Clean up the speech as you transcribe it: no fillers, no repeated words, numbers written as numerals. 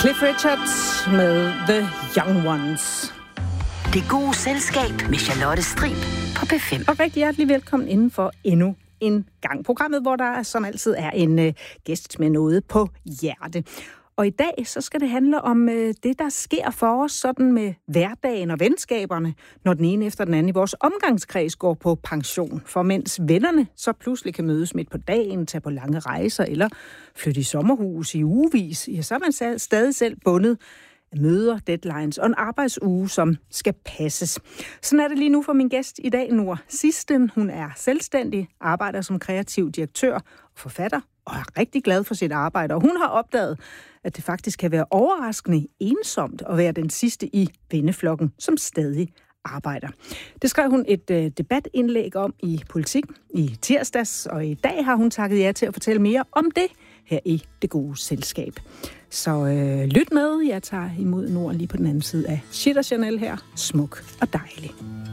Cliff Richards med The Young Ones. Det gode selskab med Charlotte Strib på P5. Og rigtig hjertelig velkommen inden for endnu en gang. Programmet, hvor der som altid er en gæst med noget på hjerte. Og i dag så skal det handle om det, der sker for os sådan med hverdagen og venskaberne, når den ene efter den anden i vores omgangskreds går på pension. For mens vennerne så pludselig kan mødes midt på dagen, tage på lange rejser eller flytte i sommerhus i ugevis, ja, så er man stadig selv bundet af møder, deadlines og en arbejdsuge, som skal passes. Sådan er det lige nu for min gæst i dag, Noor Sistem. Hun er selvstændig, arbejder som kreativ direktør og forfatter, og er rigtig glad for sit arbejde. Og hun har opdaget, at det faktisk kan være overraskende ensomt at være den sidste i venneflokken, som stadig arbejder. Det skrev hun et debatindlæg om i Politik i tirsdags, og i dag har hun takket ja til at fortælle mere om det her i Det Gode Selskab. Så lyt med. Jeg tager imod Noor lige på den anden side af Shit og Chanel her. Smuk og dejlig.